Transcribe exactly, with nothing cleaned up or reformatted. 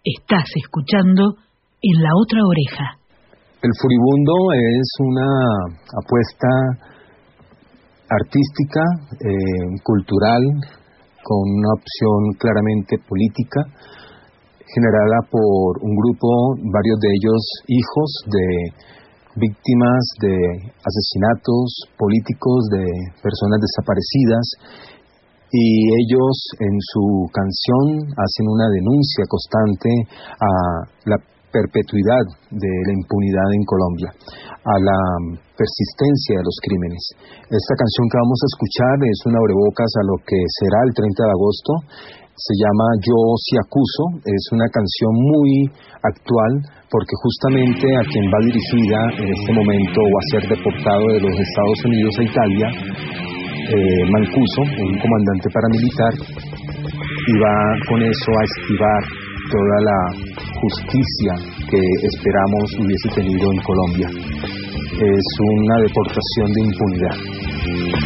Estás escuchando En la Otra Oreja. El Furibundo es una apuesta artística, eh, cultural, con una opción claramente política, generada por un grupo, varios de ellos hijos de víctimas de asesinatos políticos, de personas desaparecidas, y ellos en su canción hacen una denuncia constante a la perpetuidad de la impunidad en Colombia, a la persistencia de los crímenes. Esta canción que vamos a escuchar es un abrebocas a lo que será el treinta de agosto, se llama Yo sí acuso, es una canción muy actual porque justamente a quien va dirigida en este momento o a ser deportado de los Estados Unidos a Italia, eh, Mancuso, un comandante paramilitar, y va con eso a esquivar toda la justicia que esperamos hubiese tenido en Colombia. Es una deportación de impunidad.